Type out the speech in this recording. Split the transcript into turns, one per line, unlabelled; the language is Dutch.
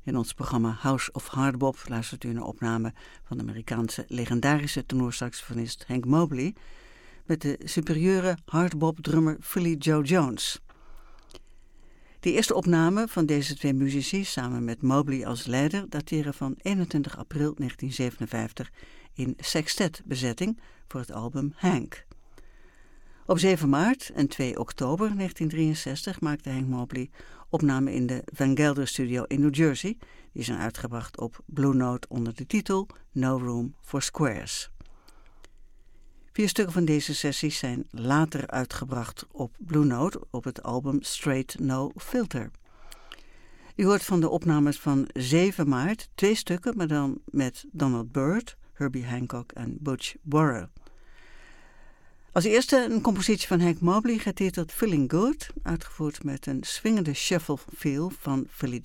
In ons programma House of Hardbop luistert u naar opname van de Amerikaanse legendarische tenorsaxofonist Hank Mobley met de superieure hardbop-drummer Philly Joe Jones. De eerste opname van deze twee muzici, samen met Mobley als leider, dateren van 21 april 1957 in sextet-bezetting voor het album Hank. Op 7 maart en 2 oktober 1963 maakte Hank Mobley opnamen in de Van Gelder Studio in New Jersey. Die zijn uitgebracht op Blue Note onder de titel No Room for Squares. 4 stukken van deze sessies zijn later uitgebracht op Blue Note op het album Straight No Filter. U hoort van de opnames van 7 maart 2 stukken, maar dan met Donald Byrd, Herbie Hancock en Butch Warrer. Als eerste een compositie van Hank Mobley getiteld Feeling Good, uitgevoerd met een swingende shuffle feel van Philly